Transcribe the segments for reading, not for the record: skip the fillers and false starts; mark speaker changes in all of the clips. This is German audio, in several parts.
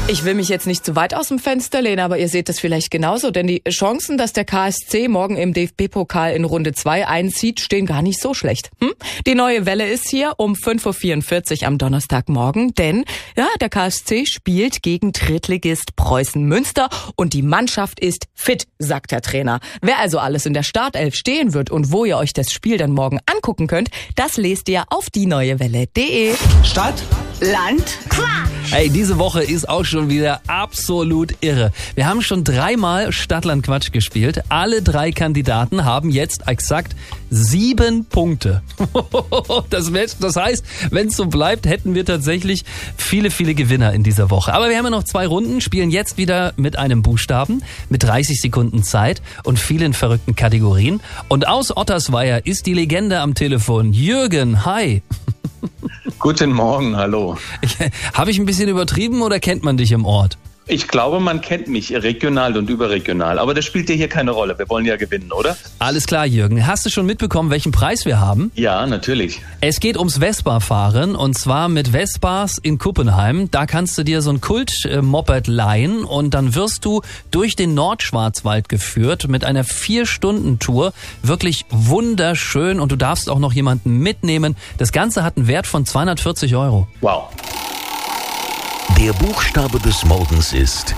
Speaker 1: Ich will mich jetzt nicht zu weit aus dem Fenster lehnen, aber ihr seht das vielleicht genauso, denn die Chancen, dass der KSC morgen im DFB-Pokal in Runde 2 einzieht, stehen gar nicht so schlecht. Die neue Welle ist hier um 5.44 Uhr am Donnerstagmorgen, denn der KSC spielt gegen Drittligist Preußen Münster und die Mannschaft ist fit, sagt der Trainer. Wer also alles in der Startelf stehen wird und wo ihr euch das Spiel dann morgen angucken könnt, das lest ihr auf dieneuewelle.de.
Speaker 2: Stadt,
Speaker 3: Land, Quatsch.
Speaker 2: Hey, diese Woche ist auch schon wieder absolut irre. Wir haben schon 3-mal Stadtland Quatsch gespielt. Alle 3 Kandidaten haben jetzt exakt 7 Punkte. Das heißt, wenn es so bleibt, hätten wir tatsächlich viele, viele Gewinner in dieser Woche. Aber wir haben ja noch 2 Runden, spielen jetzt wieder mit einem Buchstaben, mit 30 Sekunden Zeit und vielen verrückten Kategorien. Und aus Ottersweier ist die Legende am Telefon. Jürgen, hi.
Speaker 4: Guten Morgen, hallo.
Speaker 2: Habe ich ein bisschen übertrieben oder kennt man dich im Ort?
Speaker 4: Ich glaube, man kennt mich regional und überregional, aber das spielt ja hier keine Rolle. Wir wollen ja gewinnen, oder?
Speaker 2: Alles klar, Jürgen. Hast du schon mitbekommen, welchen Preis wir haben?
Speaker 4: Ja, natürlich.
Speaker 2: Es geht ums Vespa-Fahren und zwar mit Vespas in Kuppenheim. Da kannst du dir so ein Kult-Moped leihen und dann wirst du durch den Nordschwarzwald geführt mit einer 4-Stunden-Tour. Wirklich wunderschön und du darfst auch noch jemanden mitnehmen. Das Ganze hat einen Wert von 240 €.
Speaker 4: Wow.
Speaker 5: Der Buchstabe des Morgens ist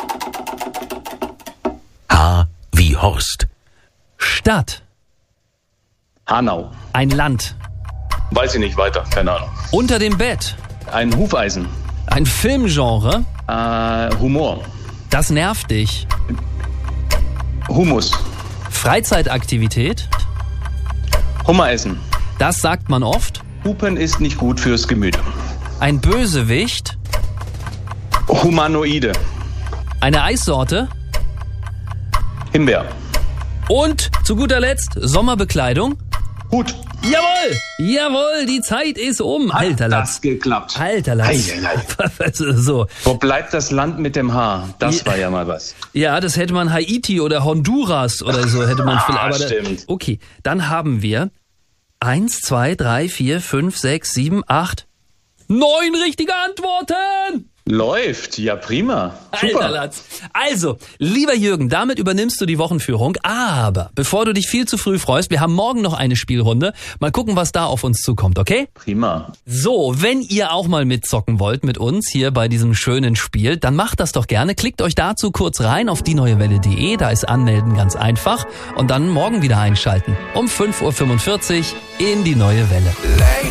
Speaker 5: H wie Horst.
Speaker 2: Stadt.
Speaker 4: Hanau.
Speaker 2: Ein Land.
Speaker 4: Weiß ich nicht weiter, keine Ahnung.
Speaker 2: Unter dem Bett.
Speaker 4: Ein Hufeisen.
Speaker 2: Ein Filmgenre.
Speaker 4: Humor.
Speaker 2: Das nervt dich.
Speaker 4: Hummus.
Speaker 2: Freizeitaktivität.
Speaker 4: Hummer essen.
Speaker 2: Das sagt man oft.
Speaker 4: Hupen ist nicht gut fürs Gemüt.
Speaker 2: Ein Bösewicht.
Speaker 4: Humanoide.
Speaker 2: Eine Eissorte.
Speaker 4: Himbeer.
Speaker 2: Und zu guter Letzt Sommerbekleidung.
Speaker 4: Hut.
Speaker 2: Jawohl! Jawohl, die Zeit ist um. Alter Latz.
Speaker 4: Das geklappt.
Speaker 2: Alter Latz. So.
Speaker 4: Wo bleibt das Land mit dem H? Das war ja mal was.
Speaker 2: Ja, das hätte man Haiti oder Honduras oder so hätte man vielleicht. Aber
Speaker 4: stimmt.
Speaker 2: Okay, dann haben wir 1, 2, 3, 4, 5, 6, 7, 8, 9 richtige Antworten!
Speaker 4: Läuft, ja prima. Super.
Speaker 2: Alter Latz. Also, lieber Jürgen, damit übernimmst du die Wochenführung. Aber bevor du dich viel zu früh freust, wir haben morgen noch eine Spielrunde. Mal gucken, was da auf uns zukommt, okay?
Speaker 4: Prima.
Speaker 2: So, wenn ihr auch mal mitzocken wollt mit uns hier bei diesem schönen Spiel, dann macht das doch gerne. Klickt euch dazu kurz rein auf dieneuewelle.de, da ist Anmelden ganz einfach. Und dann morgen wieder einschalten. Um 5.45 Uhr in die neue Welle.